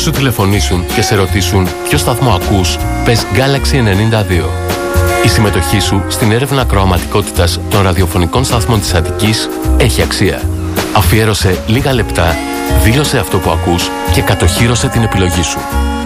σου τηλεφωνήσουν και σε ρωτήσουν ποιο σταθμό ακούς, πες Galaxy 92. Η συμμετοχή σου στην έρευνα ακροαματικότητας των ραδιοφωνικών σταθμών της Αττικής έχει αξία. Αφιέρωσε λίγα λεπτά, δήλωσε αυτό που ακούς και κατοχύρωσε την επιλογή σου.